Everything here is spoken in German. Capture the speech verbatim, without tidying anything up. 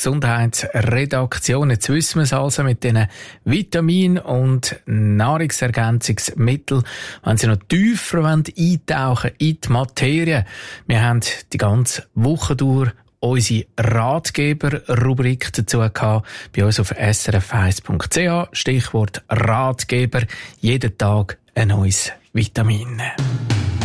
Gesundheitsredaktion. Jetzt wissen wir es also mit diesen Vitamin- und Nahrungsergänzungsmitteln. Wenn Sie noch tiefer eintauchen in die Materie, wir haben die ganze Woche durch unsere Ratgeber-Rubrik dazu gehabt, bei uns auf s r f eins punkt c h. Stichwort Ratgeber. Jeden Tag ein neues Vitamin.